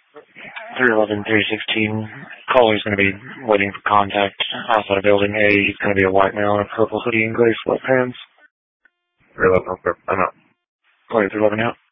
311, 316. Caller's going to be waiting for contact outside of building A. He's going to be a white male in a purple hoodie and gray sweatpants. 311, I'm out. 311 out.